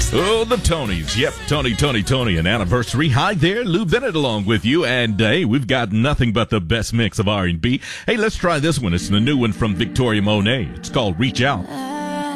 Oh, the Tonys. Yep, Tony, an anniversary. Hi there, Lou Bennett along with you. And, hey, we've got nothing but the best mix of R&B. Hey, let's try this one. It's the new one from Victoria Monet. It's called Reach Out.